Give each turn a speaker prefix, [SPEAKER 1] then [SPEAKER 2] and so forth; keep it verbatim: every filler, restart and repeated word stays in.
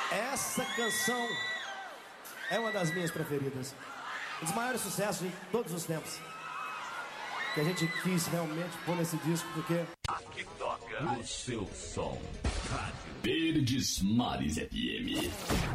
[SPEAKER 1] Essa canção é uma das minhas preferidas. Um dos maiores sucessos de todos os tempos. Que a gente quis realmente pôr nesse disco, porque...
[SPEAKER 2] Aqui toca o seu som. Rádio Verdes Mares F M.